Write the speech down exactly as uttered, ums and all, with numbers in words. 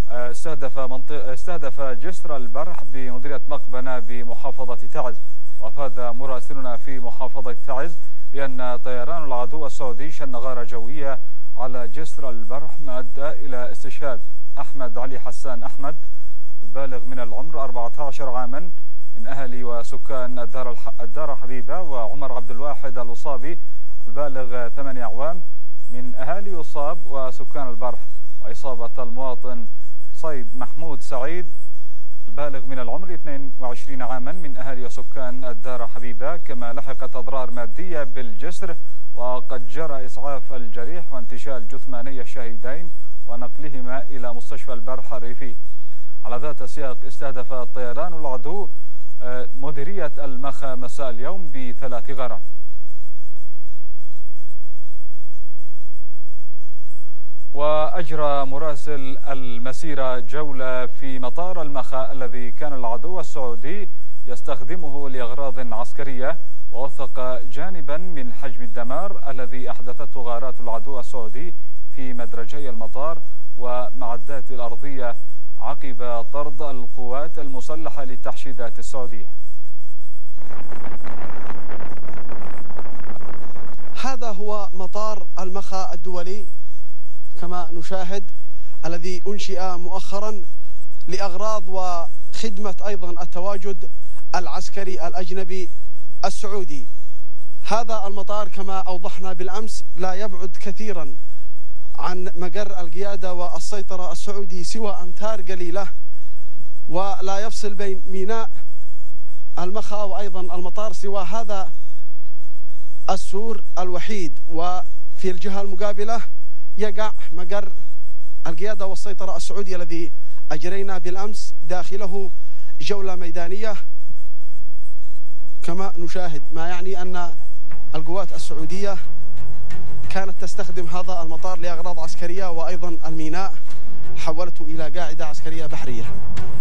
استهدف منطقة استهدف جسر البرح بمديرية مقبنة بمحافظة تعز. وأفاد مراسلنا في محافظة تعز بأن طيران العدو السعودي شن غارة جوية على جسر البرح ما أدى إلى استشهاد أحمد علي حسان أحمد البالغ من العمر أربعة عشر عاما من أهل وسكان الدار الدار حبيبة، وعمر عبد الواحد الأصابي البالغ ثمانية أعوام من أهالي يصاب وسكان البرح، وإصابة المواطن صيد محمود سعيد البالغ من العمر اثنين وعشرين عاما من أهالي وسكان الدار حبيبة. كما لحقت أضرار مادية بالجسر، وقد جرى إسعاف الجريح وانتشال جثماني الشهيدين ونقلهما إلى مستشفى البرح الريفي. على ذات السياق استهدف طيران العدو مديرية المخا مساء اليوم بثلاث غارات. وأجرى مراسل المسيرة جولة في مطار المخا الذي كان العدو السعودي يستخدمه لأغراض عسكرية، ووثق جانبا من حجم الدمار الذي أحدثته غارات العدو السعودي في مدرجي المطار ومعدات الأرضية عقب طرد القوات المسلحة للتحشيدات السعودية. هذا هو مطار المخا الدولي كما نشاهد، الذي أنشئ مؤخرا لأغراض وخدمة أيضا التواجد العسكري الأجنبي السعودي. هذا المطار كما أوضحنا بالأمس لا يبعد كثيرا عن مقر القيادة والسيطرة السعودي سوى أمتار قليلة، ولا يفصل بين ميناء المخا وأيضا المطار سوى هذا السور الوحيد. وفي الجهة المقابلة يقع مقر القيادة والسيطرة السعودي الذي أجرينا بالأمس داخله جولة ميدانية كما نشاهد، ما يعني أن القوات السعودية كانت تستخدم هذا المطار لأغراض عسكرية، وأيضا الميناء حولته إلى قاعدة عسكرية بحرية.